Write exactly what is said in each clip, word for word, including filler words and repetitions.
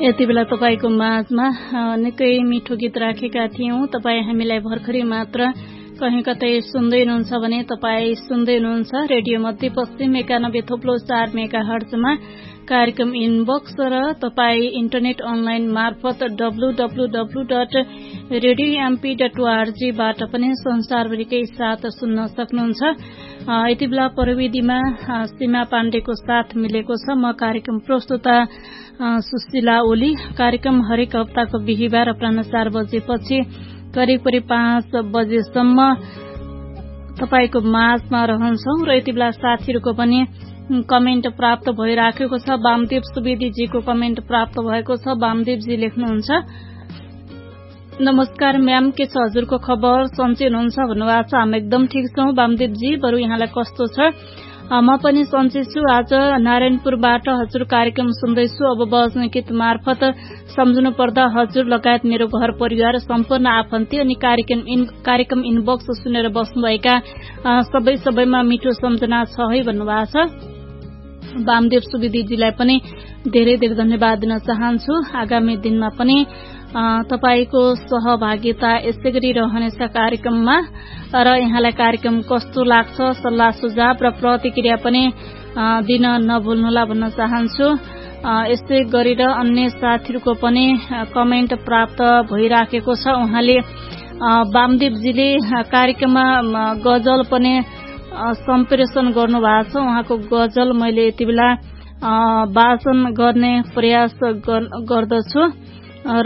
यति बेला तपाईको माझमा निकै मिठो गीत राखेका थियौं। तपाई हामीलाई भर्खरै मात्र कहीं कतै सुन्दै हुनुहुन्छ भने तपाई सुन्दै हुनुहुन्छ रेडियो मध्यपश्चिम एकानब्बे थोप्लो चार मेगा हर्जमा कार्यक्रम इनबक्स र तपाई इन्टरनेट अनलाइन मार्फत W W W dot radio MP dot ORG बाट पनि संसारभरिकै साथ सुन्न सक्नुहुन्छ। यति बेला प्रविधिमा सीमा पाण्डेको साथ मिलेको छ। म कार्यक्रम प्रस्तुता सुशीला ओली। कार्यक्रम हरेक हप्ताको बिहिबार अपराह्न चार बजेपछि करिब करिब पाँच बजेसम्म तपाईको माझमा रहन्छौं र यति बेला साथीहरूको पनि कमेन्ट प्राप्त भइराखेको छ। वामदेव सुवेदीजीको कमेन्ट प्राप्त भएको छ। वामदेवजी लेख्नुहुन्छ, नमस्कार म्याम, के छ हजुरको खबर, सन्चै हुनुहुन्छ भन्नुभएको छ। हामी एकदम ठिक छौं वामदेवजी, बरु यहाँलाई कस्तो छ? म पनि सन्चै छु। आज नारायणपुरबाट हजुर कार्यक्रम सुन्दैछु। अब बज्ने गीत मार्फत सम्झनु पर्दा हजुर लगायत मेरो घर परिवार सम्पूर्ण आफन्ती अनि कार्यक्रम इन कार्यक्रम इनबक्स सुनेर बस्नुभएका सबै सबैमा मिठो सम्झना छ है भन्नुभएको छ। वामदेव सुवेदीजीलाई पनि धेरै धेरै धन्यवाद दिन चाहन्छु। आगामी दिनमा पनि तपाईको सहभागिता यसै गरी रहनेछ कार्यक्रममा र यहाँलाई कार्यक्रम कस्तो लाग्छ सल्लाह सुझाव र प्रतिक्रिया पनि दिन नभुल्नुहोला भन्न चाहन्छु। यसै गरेर अन्य साथीहरूको पनि कमेन्ट प्राप्त भइराखेको छ। उहाँले वामदेवजीले कार्यक्रममा गजल पनि सम्प्रेषण गर्नु भएको छ। उहाँको गजल मैले यति बेला वाचन गर्ने प्रयास गर्दछु र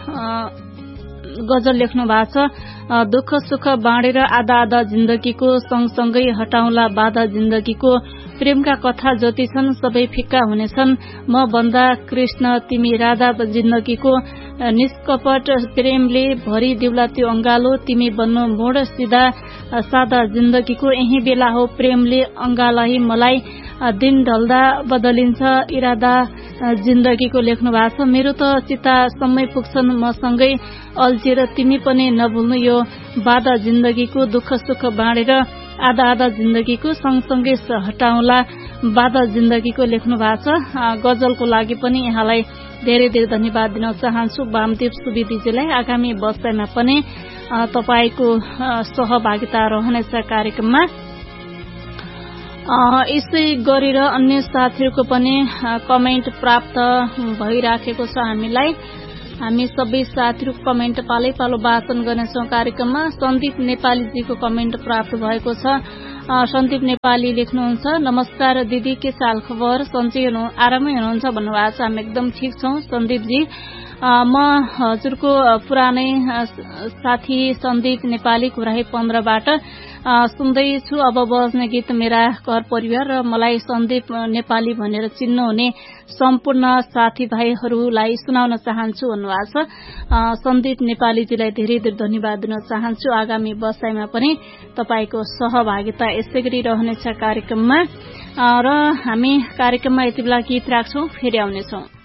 गजल लेख्नु भएको छ। दुःख सुख बाँडेर आधा आधा जिन्दगीको सँगसँगै हटाउला बाधा जिन्दगीको प्रेमका कथा जति छन् सबै फिक्का हुनेछन् म भन्दा कृष्ण तिमी राधा जिन्दगीको निष्कपट प्रेमले भरि दिउला त्यो अंगालो तिमी बन्नु मोड सिधा सादा जिन्दगीको यही बेला हो प्रेमले अंगालाई मलाई दिन ढल्दा बदलिन्छ इरादा जिन्दगीको लेख्नु भएको छ। मेरो त चिता समय पुग्छन् मसँगै अल्झेर तिमी पनि नभुल्नु यो बाधा जिन्दगीको दुःख सुख बाँडेर आधा आधा जिन्दगीको सँगसँगै हटाउला बाधा जिन्दगीको लेख्नु भएको छ। गजलको लागि पनि यहाँलाई धेरै धेरै धन्यवाद दिन चाहन्छु वामदेव सुवेदीजीलाई। आगामी वर्षमा पनि तपाईको सहभागिता रहनेछ कार्यक्रममा। यसै गरेर अन्य साथीहरूको पनि कमेन्ट प्राप्त भइराखेको छ। हामीलाई हामी सबै साथीहरूको कमेन्ट पालै पालो वाचन गर्नेछौं कार्यक्रममा। सन्दीप नेपालीजीको कमेन्ट प्राप्त भएको छ। सन्दीप नेपाली लेख्नुहुन्छ, नमस्कार दिदी, के साल खबर, सन्चै हुनु आरामै हुनुहुन्छ भन्नुभएको छ। हामी एकदम ठिक छौं सन्दीपजी। म हजुरको पुरानै साथी सन्दीप नेपाली कुराही पन्ध्रबाट सुन्दैछु। अब बज्ने गीत मेरा घर परिवार र मलाई सन्दीप नेपाली भनेर चिन्नुहुने सम्पूर्ण साथीभाइहरूलाई सुनाउन चाहन्छु भन्नुभएको छ। सन्दीप नेपालीजीलाई धेरै धेरै धन्यवाद दिन चाहन्छु। आगामी वर्षमा पनि तपाईको सहभागिता यसै गरी रहनेछ कार्यक्रममा र हामी कार्यक्रममा यति बेला गीत राख्छौं, फेरि आउनेछौं।